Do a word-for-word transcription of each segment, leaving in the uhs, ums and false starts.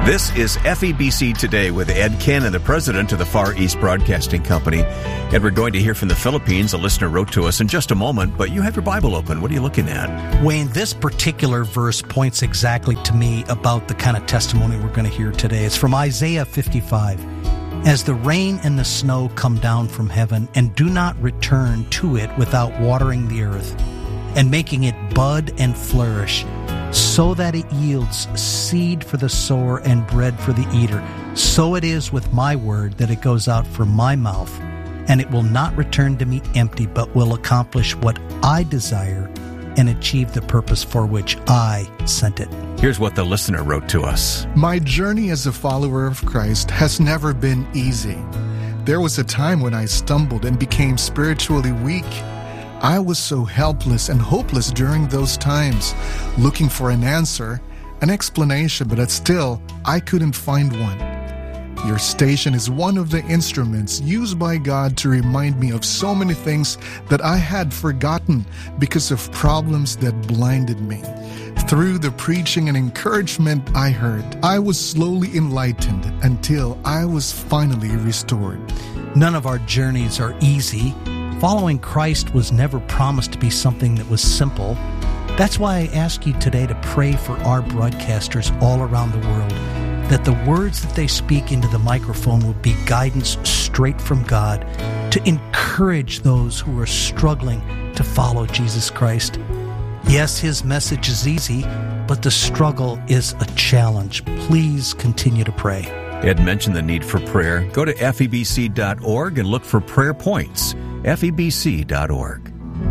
This is F E B C Today with Ed Cannon, the president of the Far East Broadcasting Company. And we're going to hear from the Philippines. A listener wrote to us in just a moment, but you have your Bible open. What are you looking at? Wayne, this particular verse points exactly to me about the kind of testimony we're going to hear today. It's from Isaiah fifty-five. As the rain and the snow come down from heaven and do not return to it without watering the earth and making it bud and flourish, so that it yields seed for the sower and bread for the eater, so it is with my word that it goes out from my mouth, and it will not return to me empty, but will accomplish what I desire and achieve the purpose for which I sent it. Here's what the listener wrote to us. My journey as a follower of Christ has never been easy. There was a time when I stumbled and became spiritually weak. I was so helpless and hopeless during those times, looking for an answer, an explanation, but still, I couldn't find one. Your station is one of the instruments used by God to remind me of so many things that I had forgotten because of problems that blinded me. Through the preaching and encouragement I heard, I was slowly enlightened until I was finally restored. None of our journeys are easy. Following Christ was never promised to be something that was simple. That's why I ask you today to pray for our broadcasters all around the world, that the words that they speak into the microphone will be guidance straight from God to encourage those who are struggling to follow Jesus Christ. Yes, his message is easy, but the struggle is a challenge. Please continue to pray. Ed mentioned the need for prayer. Go to F E B C dot org and look for prayer points. F E B C dot org.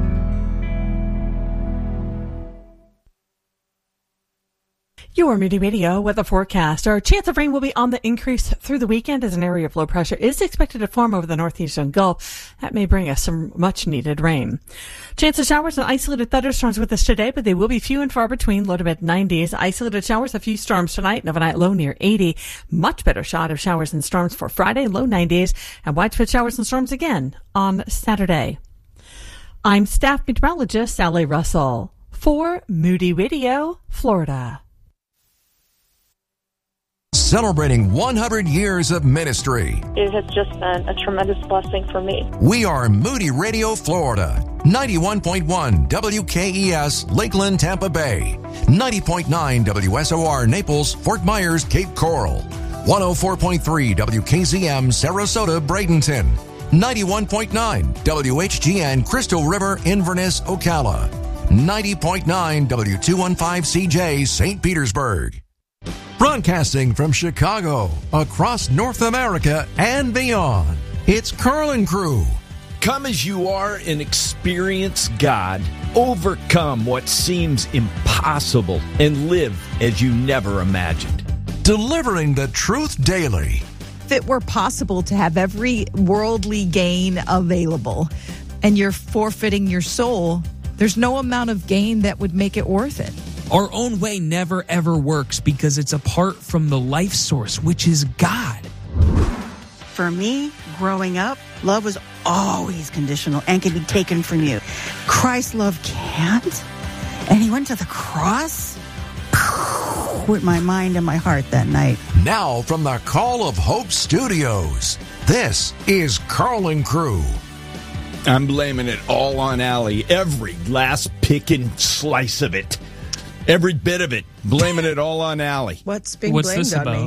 Your Moody Radio weather forecast. Our chance of rain will be on the increase through the weekend as an area of low pressure is expected to form over the northeastern Gulf. That may bring us some much-needed rain. Chance of showers and isolated thunderstorms with us today, but they will be few and far between, low to mid nineties. Isolated showers, a few storms tonight, and overnight low near eighty. Much better shot of showers and storms for Friday, low nineties, and widespread showers and storms again on Saturday. I'm staff meteorologist Sally Russell for Moody Radio, Florida. Celebrating one hundred years of ministry. It has just been a tremendous blessing for me. We are Moody Radio, Florida. ninety-one point one W K E S, Lakeland, Tampa Bay. ninety point nine W S O R, Naples, Fort Myers, Cape Coral. one oh four point three W K Z M, Sarasota, Bradenton. ninety-one point nine W H G N, Crystal River, Inverness, Ocala. ninety point nine W two fifteen C J, Saint Petersburg. Broadcasting from Chicago, across North America and beyond, it's Carl and Crew. Come as you are and experience God. Overcome what seems impossible and live as you never imagined. Delivering the truth daily. If it were possible to have every worldly gain available and you're forfeiting your soul, there's no amount of gain that would make it worth it. Our own way never, ever works because it's apart from the life source, which is God. For me, growing up, love was always conditional and can be taken from you. Christ's love can't. And he went to the cross with my mind and my heart that night. Now from the Call of Hope Studios, this is Carl and Crew. I'm blaming it all on Allie. Every last picking slice of it. Every bit of it. Blaming it all on Allie. What's being What's blamed this on about? me?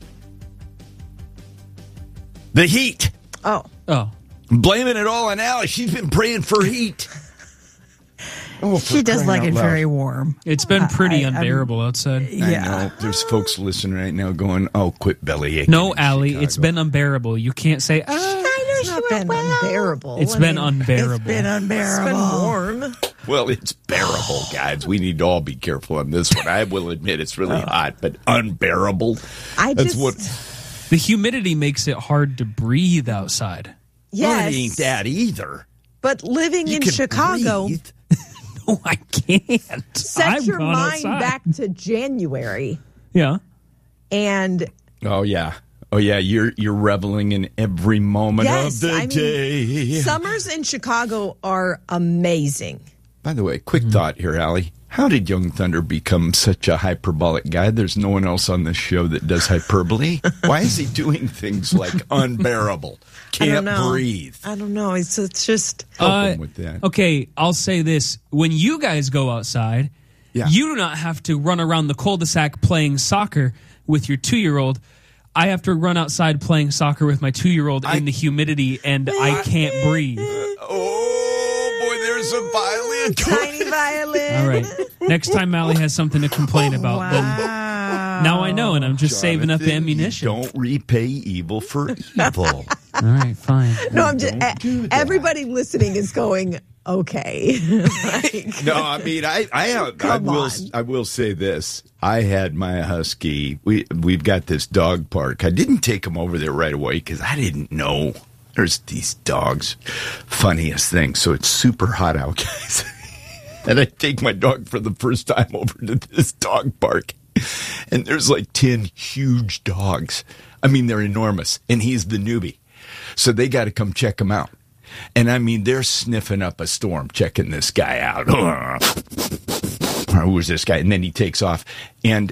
The heat. Oh. Oh. Blaming it all on Allie. She's been praying for heat. Oh, she does like it very warm. It's been pretty I, I, unbearable outside. Yeah. I know. There's folks listening right now going, oh, quit bellyaching. No, Allie, it's been unbearable. You can't say, oh, It's not been unbearable. It's I been mean, unbearable. It's been unbearable. It's been warm. Well, it's bearable, guys. We need to all be careful on this one. I will admit it's really hot, but unbearable. I That's just, what. the humidity makes it hard to breathe outside. Yes. Well, it ain't that either. But living You in can Chicago, breathe. No, I can't. set I've your gone mind outside. back to January. Yeah. And Oh, yeah. Oh, yeah. You're you're reveling in every moment yes, of the I mean, day. summers in Chicago are amazing. By the way, quick Mm-hmm. thought here, Allie. How did Young Thunder become such a hyperbolic guy? There's no one else on this show that does hyperbole. Why is he doing things like unbearable? Can't breathe. I don't know. It's, it's just... Help Uh, him with that. Okay, I'll say this. When you guys go outside, Yeah. you do not have to run around the cul-de-sac playing soccer with your two-year-old. I have to run outside playing soccer with my two-year-old I- in the humidity, and I can't breathe. Oh, boy, there's a violin. Tiny violin. All right. Next time Allie has something to complain about, then Wow. now I know, and I'm just saving up Jonathan, ammunition. you don't repay evil for evil. All right, fine. No, I'm just... Don't do that. Everybody listening is going, okay. Like, No, I mean, I, I, I Come will, on. I will say this. I had my husky. We, we've got this dog park. I didn't take him over there right away because I didn't know. There's these dogs, funniest thing. So it's super hot out, guys. And I take my dog for the first time over to this dog park. And there's like ten huge dogs. I mean, they're enormous. And he's the newbie. So they got to come check him out. And I mean, they're sniffing up a storm, checking this guy out. Who is this guy? And then he takes off. And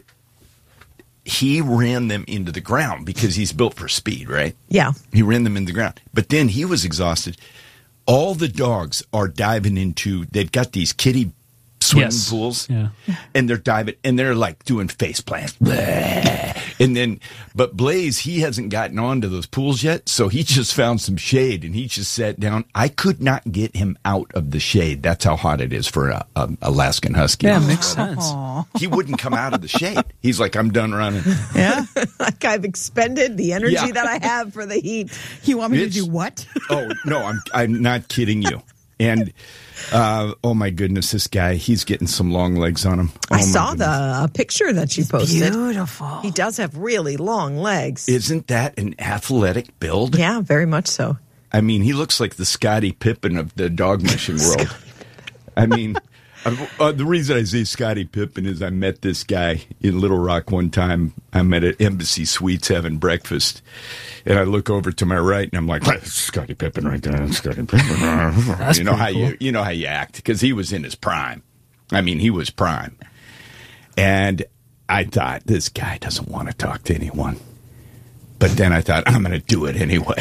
he ran them into the ground because he's built for speed, right? yeah. He ran them in the ground. But then he was exhausted. All the dogs are diving into, they've got these kiddie swimming Yes. pools. Yeah. And they're diving, and they're like doing face plants. And then, but Blaze, he hasn't gotten onto those pools yet, so he just found some shade, and he just sat down. I could not get him out of the shade. That's how hot it is for a, a Alaskan Husky. Yeah, makes sense. He wouldn't come out of the shade. He's like, I'm done running. Yeah. Like I've expended the energy Yeah. that I have for the heat. You want me It's- to do what? Oh, no, I'm I'm not kidding you. And, uh, oh my goodness, this guy, he's getting some long legs on him. Oh I my saw goodness. the uh, picture that you posted. Beautiful. He does have really long legs. Isn't that an athletic build? Yeah, very much so. I mean, he looks like the Scottie Pippen of the dog mushing world. I mean, I, uh, the reason I say Scottie Pippen is I met this guy in Little Rock one time. I'm at an Embassy Suites having breakfast, and I look over to my right, and I'm like, "That's Scottie Pippen right there. That's Scottie Pippen." That's you know how pretty you cool. you know how you act because he was in his prime. I mean, he was prime, and I thought this guy doesn't want to talk to anyone. But then I thought, I'm going to do it anyway.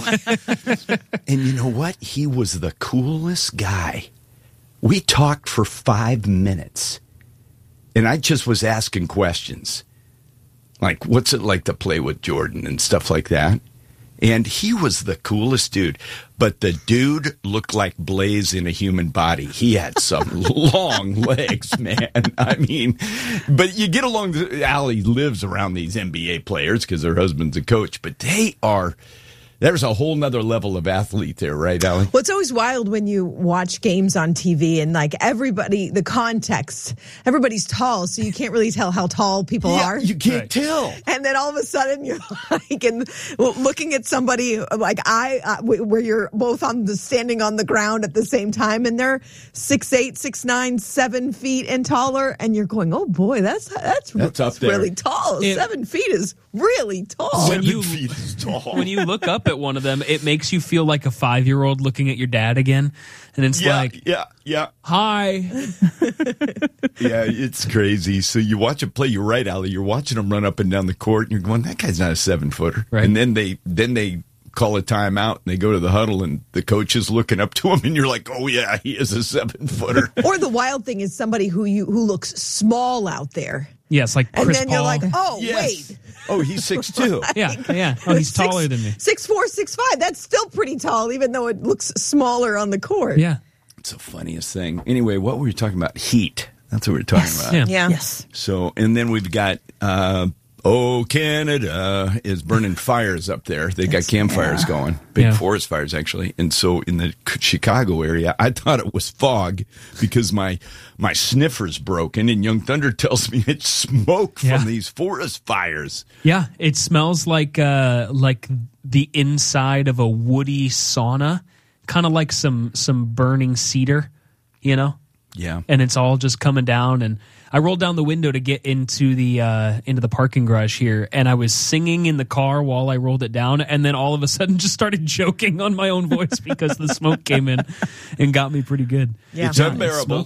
And you know what? He was the coolest guy. We talked for five minutes, and I just was asking questions. Like, what's it like to play with Jordan and stuff like that? And he was the coolest dude. But the dude looked like Blaze in a human body. He had some long legs, man. I mean, but you get along. Allie lives around these N B A players because her husband's a coach, but they are. There's a whole nother level of athlete there, right, Allie? Well, it's always wild when you watch games on T V and like everybody, the context, everybody's tall, so you can't really tell how tall people Yeah, are. you can't Right. tell. And then all of a sudden you're like, and well, looking at somebody like I, uh, w- where you're both on the standing on the ground at the same time, and they're six eight, six nine, seven feet and taller, and you're going, oh boy, that's that's That's up there. really tall. It- Seven feet is really tall. When you- Seven feet is tall. When you look up at one of them, it makes you feel like a five-year-old looking at your dad again. And it's yeah, like, yeah, yeah. hi. Yeah, it's crazy. So you watch him play. You're right, Allie. You're watching him run up and down the court, and you're going, "That guy's not a seven footer." Right. And then they then they call a timeout, and they go to the huddle, and the coach is looking up to him, and you're like, "Oh yeah, he is a seven footer." Or the wild thing is somebody who you who looks small out there. Yes, like And Chris then Paul. you're like, oh, Yes. wait. Oh, he's six two. yeah, yeah. Oh, he's Six- taller than me. Six four, six five. That's still pretty tall, even though it looks smaller on the court. Yeah. It's the funniest thing. Anyway, what were we talking about? Heat. That's what we were talking about. Yeah. Yeah. Yes. So, and then we've got, uh, oh, Canada is burning fires up there. They got campfires going, big Yeah. forest fires, actually. And so in the Chicago area, I thought it was fog because my my sniffer's broken, and Young Thunder tells me it's smoke Yeah. from these forest fires. Yeah, it smells like uh, like the inside of a woody sauna, kind of like some some burning cedar, you know. Yeah. And it's all just coming down. And I rolled down the window to get into the uh, into the parking garage here, and I was singing in the car while I rolled it down, and then all of a sudden just started joking on my own voice because the smoke came in and got me pretty good. Yeah. It's Yeah, unbearable. smoky.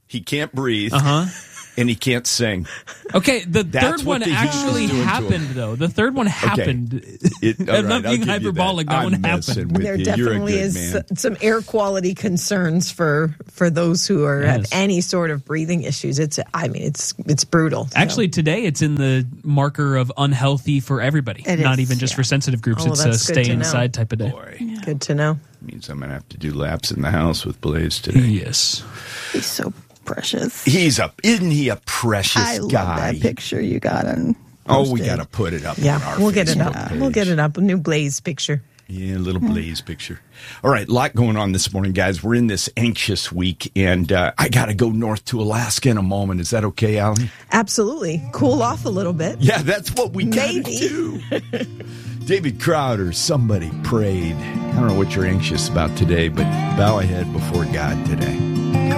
he can't breathe, Uh-huh. and he can't sing. Okay, the That's third what one the heat is actually doing to him. happened, though. The third one happened. It, all I'm right, not I'll being give you hyperbolic. That, I'm one messing happened. with There you. You're a definitely good is man. some air quality concerns for for those who are Yes. have any sort of breathing issues. It's I mean it's it's brutal. So. Actually, today it's in the marker of unhealthy for everybody, It not is, even just yeah. for sensitive groups. Oh, it's a that's good stay to know. inside type of day. Boy, Good to know. means I'm going to have to do laps in the house with Blaze today. Yes. He's so precious. He's a, isn't he a precious I love guy? that picture you got on. Oh, we posted. got to put it up on Yeah, our we'll get it Facebook up. page. We'll get it up. A new Blaze picture. Yeah, a little Blaze picture. All right, a lot going on this morning, guys. We're in this anxious week, and uh, I got to go north to Alaska in a moment. Is that okay, Allie? Absolutely. Cool off a little bit. Yeah, that's what we got to Maybe. do. David Crowder, somebody prayed. I don't know what you're anxious about today, but bow ahead before God today.